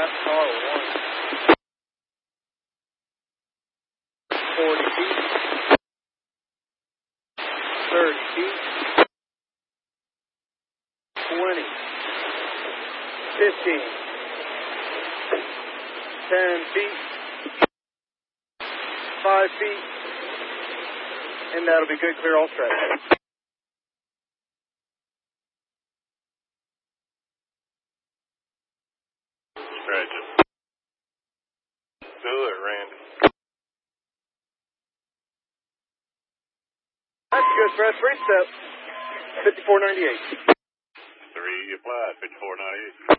left car 1. 40 feet. 30 feet. 20. 15. 10 feet. 5 feet. And that'll be good, clear all stretch. Stretch it. Do it, Randy. That's good, Fred. Free step. 5498. 3 applied, 5498.